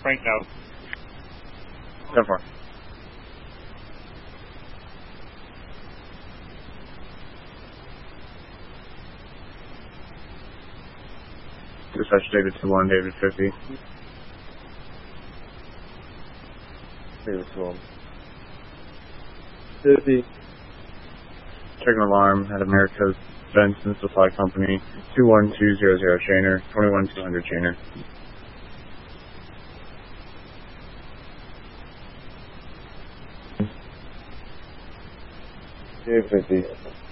Right now. 10-4. Dispatch David 2-1, David 50. David 2-1. 50. Checking alarm at America's Benson Supply Company, 21200 Chainer, 21200 Chainer. David 50.